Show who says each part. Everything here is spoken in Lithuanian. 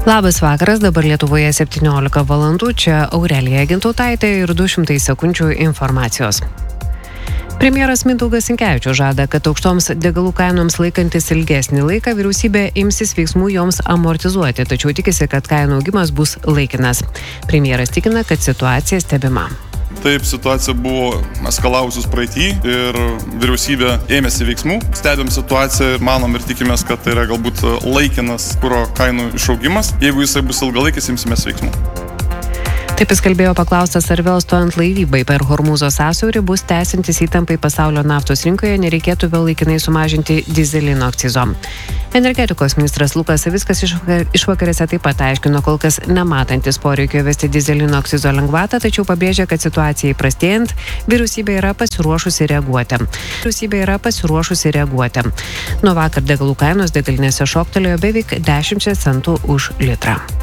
Speaker 1: Labas vakaras, dabar Lietuvoje 17 valandų, čia Aurelija Gintautaitė ir 200 sekundžių informacijos. Premjeras Mindaugas Sinkevičius žada, kad aukštoms degalų kainoms laikantis ilgesnį laiką vyriausybė imsis veiksmų joms amortizuoti, tačiau tikisi, kad kainų augimas bus laikinas. Premjeras tikina, kad situacija stebima.
Speaker 2: Taip, situacija buvo eskalavusius praeitį ir vyriausybė ėmėsi veiksmų. Stebim situaciją ir manom ir tikimės, kad tai yra galbūt laikinas kuro kainų išaugimas. Jeigu jisai bus ilgalaikis, imsimės veiksmų.
Speaker 1: Taip jis kalbėjo paklaustas, ar vėl stojant laivybai per Hormūzo sąsiaurį bus tęsiantis įtampai pasaulio naftos rinkoje, nereikėtų vėl laikinai sumažinti dyzelino akcizo. Energetikos ministras Lukas Savickas išvakarėse taip pat aiškino, kol kas nematantis poreikio įvesti dyzelino akcizo lengvatą, tačiau pabrėžė, kad situacijai prastėjant, vyriausybė yra pasiruošusi reaguoti. Nuo vakar degalų kainos degalinėse šoktelėjo beveik 10 centų už litrą.